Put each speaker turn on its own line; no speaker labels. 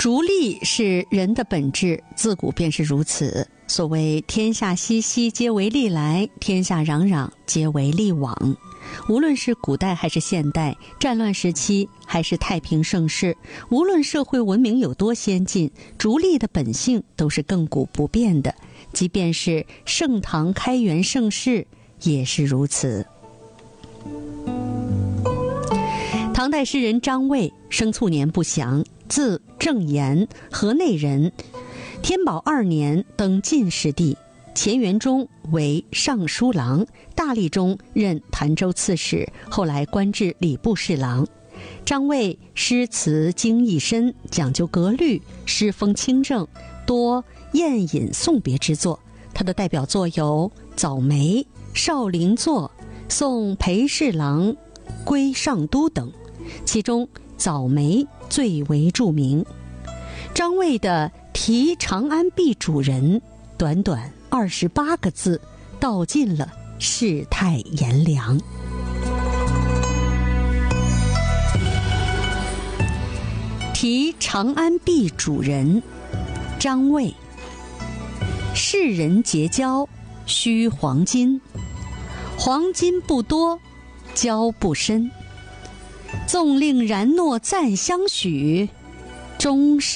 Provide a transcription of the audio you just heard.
逐利是人的本质，自古便是如此。所谓天下熙熙，皆为利来；天下攘攘，皆为利往。无论是古代还是现代，战乱时期还是太平盛世，无论社会文明有多先进，逐利的本性都是亘古不变的。即便是盛唐开元盛世也是如此。唐代诗人张卫生卒年不详，字正言，河内人，天宝2年登进士第，乾元中为尚书郎，大历中任潭州刺史，后来官至礼部侍郎。张卫诗词精义深，讲究格律，诗风清正，多宴饮送别之作。他的代表作有《早梅》《少陵作》《送裴侍郎归上都》等，其中《早梅》最为著名。张卫的题长安壁主人，短短28个字，道尽了世态炎凉。题长安壁主人，张卫。世人结交须黄金，黄金不多，交不深。纵令然诺暂相许，终是